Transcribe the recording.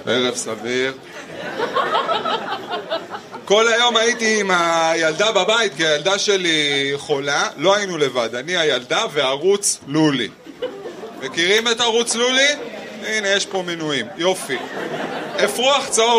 ערב סביר. כל היום הייתי עם הילדה בבית, כי הילדה שלי חולה, לא היינו לבד, אני הילדה וערוץ לולי. מכירים את ערוץ לולי? הנה, יש פה מנויים, יופי. אפרוח צהוב